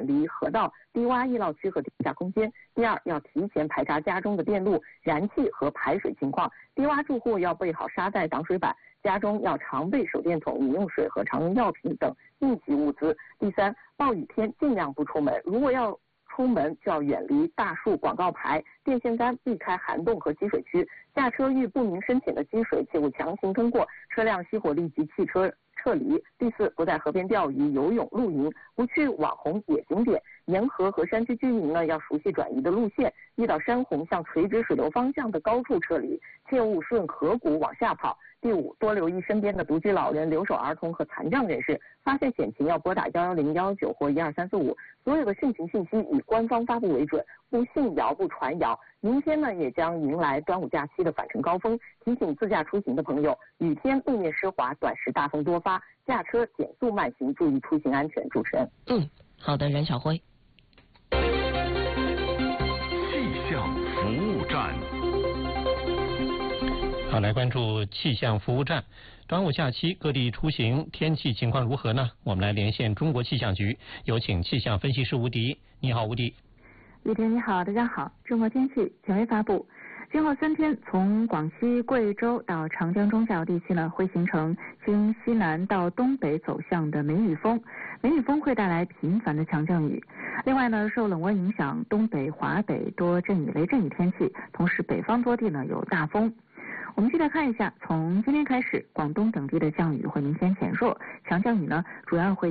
离河道，低洼易涝区和地下空间。第二，要提前排查家中的电路、燃气和排水情况。低洼住户要备好沙袋、挡水板，家中要常备手电筒、饮用水和常用药品等应急物资。第三，暴雨天尽量不出门，如果要出门就要远离大树、广告牌、电线杆，避开涵洞和积水区。下车遇不明深浅的积水，切勿强行通过，车辆熄火立即汽车撤离。第四，不在河边钓鱼、游泳、露营，不去网红野景点。沿河和山区居民呢，要熟悉转移的路线，遇到山洪向垂直水流方向的高处撤离，切勿顺河谷往下跑。第五，多留意身边的独居老人、留守儿童和残障人士，发现险情要拨打110、119或12345。所有的汛情信息以官方发布为准，不信谣不传谣。明天呢，也将迎来端午假期的返程高峰，提醒自驾出行的朋友，雨天路面湿滑，短时大风多发，驾车减速慢行，注意出行安全。主持人， 好的，任晓辉。 气象服务站。 好，来关注气象服务站。端午假期各地出行天气情况如何呢？我们来连线中国气象局，有请气象分析师吴迪。你好，吴迪。 雨田你好，大家好。中国天气权威发布，今后3天从广西、贵州到长江中下游地区呢，会形成经西南到东北走向的梅雨风，梅雨风会带来频繁的强降雨。另外呢，受冷涡影响，东北、华北多阵雨、雷阵雨天气，同时北方多地呢有大风。我们继续来看一下，从今天开始，广东等地的降雨会明显减弱，强降雨呢主要会